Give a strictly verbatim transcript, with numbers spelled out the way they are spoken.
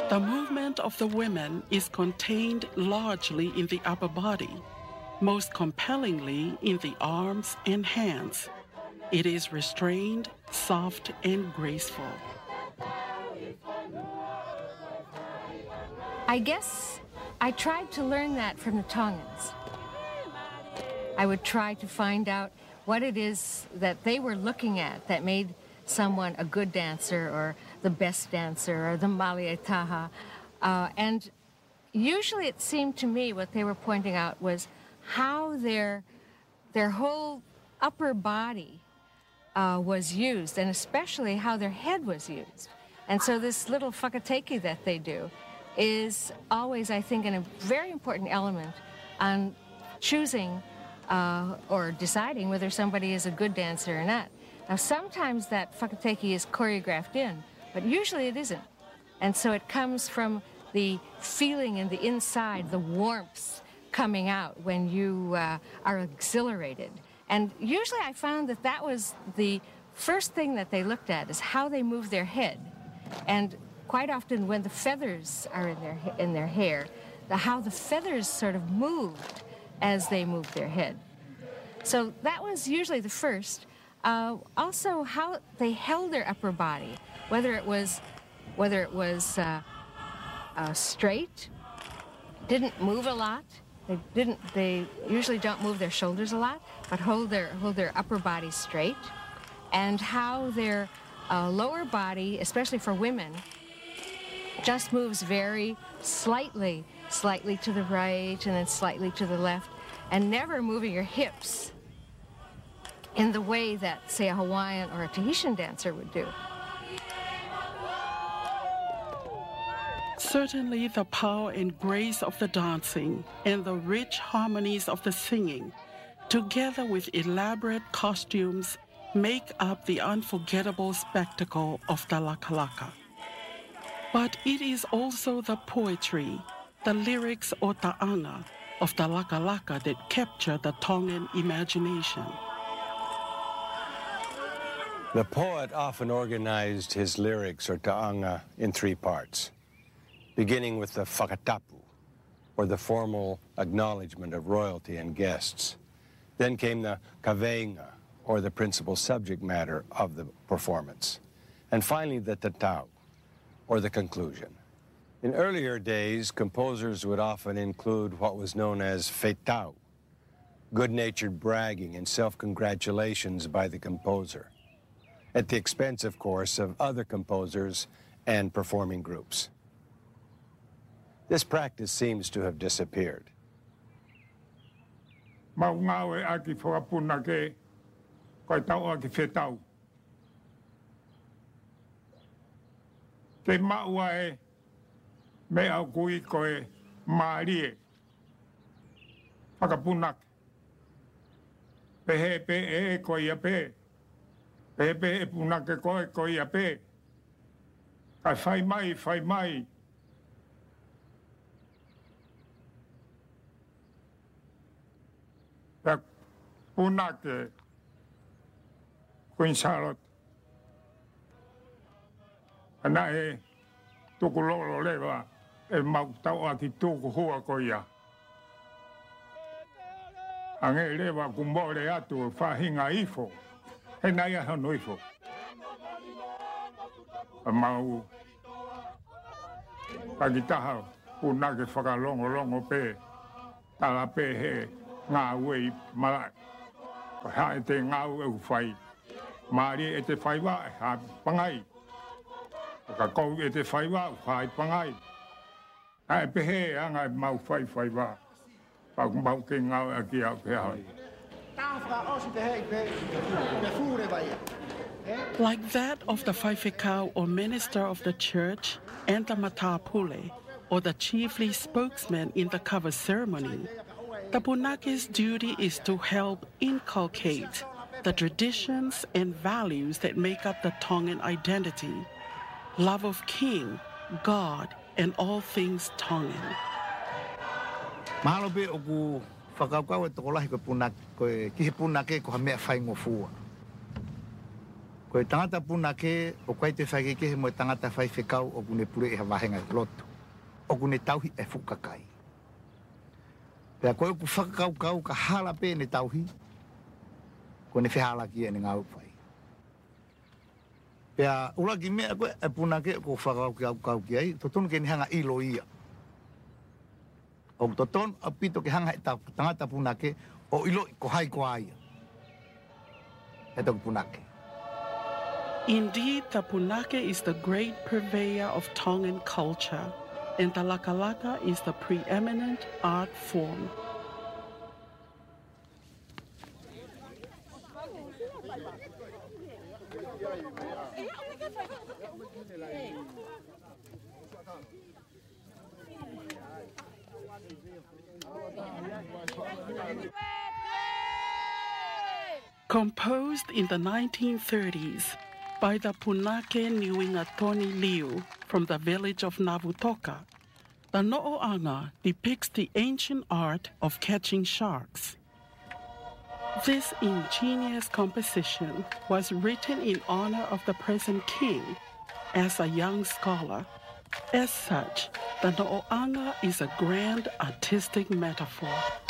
The movement of the women is contained largely in the upper body, most compellingly in the arms and hands. It is restrained, soft, and graceful. I guess I tried to learn that from the Tongans. I would try to find out what it is that they were looking at that made someone a good dancer or the best dancer or the Malietaha. Uh, and usually it seemed to me what they were pointing out was how their, their whole upper body uh, was used, and especially how their head was used. And so this little whakateke that they do is always, I think, a very important element on choosing uh, or deciding whether somebody is a good dancer or not. Now, sometimes that whakateke is choreographed in, but usually it isn't. And so it comes from the feeling in the inside, the warmth coming out when you uh, are exhilarated. And usually I found that that was the first thing that they looked at, is how they move their head. And quite often when the feathers are in their, in their hair, the, how the feathers sort of moved as they moved their head. So that was usually the first. Uh, also, how they held their upper body, whether it was, whether it was uh, uh, straight, didn't move a lot. They didn't. They usually don't move their shoulders a lot, but hold their hold their upper body straight, and how their uh, lower body, especially for women, just moves very slightly, slightly to the right and then slightly to the left, and never moving your hips in the way that, say, a Hawaiian or a Tahitian dancer would do. Certainly the power and grace of the dancing and the rich harmonies of the singing, together with elaborate costumes, make up the unforgettable spectacle of the Lakalaka. But it is also the poetry, the lyrics or ta'anga of the Lakalaka that capture the Tongan imagination. The poet often organized his lyrics or ta'anga in three parts, beginning with the whakatapu, or the formal acknowledgement of royalty and guests. Then came the kaveinga, or the principal subject matter of the performance. And finally, the tatau, or the conclusion. In earlier days, composers would often include what was known as feitau, good-natured bragging and self-congratulations by the composer, at the expense, of course, of other composers and performing groups. This practice seems to have disappeared. Maungawe aki whakapunake, koe tau aki whetau. Ke maua e, me au kui koe maarie, whakapunake. Pehe pe e koe ia pe, pehe pe e punake koe koe ia pe. Kai whai mai, whai mai. Ja punake, Queen Charlotte. Ana e tuku lolo lewa e mau tau aki tuku hua ko ia. Ange lewa kumbole atu whahinga ifo. He nai aha no ifo. A mau pagitaha punake whakalongo longo pe. Tala pe he ngā wei malai. Hae te ngā u whai. Maari e te whai wa e ha pangai. Ka kou e te whai wa u whai pangai. Hae pehe anga e mau whai whai wa. Pau mau ke ngā a ki au pe hai. Like that of the whaifekau or minister of the church and the matapule, or the chiefly spokesman in the cover ceremony, the punake's duty is to help inculcate the traditions and values that make up the Tongan identity, love of king, God, and all things Tongan. Mahalo be o ku whakaukau e tokolahi ko punake, ko e kihi punake ko ha mea whai ngofua. Ko Koe tangata puna ke, o kai te whaike ke he mo tangata whai whekau o kune pure e hawahenga lotu. O kune tauhi e fukakai. Pea koe ku whakakau kau ka hala pe ne tauhi, kone whihala ki e ne ngā upai. Pea ura ki mea koe e puna ke ko whakakau ki au kau ki ai, totonu ke ni hanga ilo ia. O totonu a pito ke hanga e tangata puna ke, o ilo ko hai ko aia. E toku puna ke. Indeed, the Punake is the great purveyor of Tongan culture, and the Lakalaka is the preeminent art form. Composed in the nineteen thirties by the Punake Niuinga Liu from the village of Navutoka, the No'oanga depicts the ancient art of catching sharks. This ingenious composition was written in honor of the present king as a young scholar. As such, the No'oanga is a grand artistic metaphor.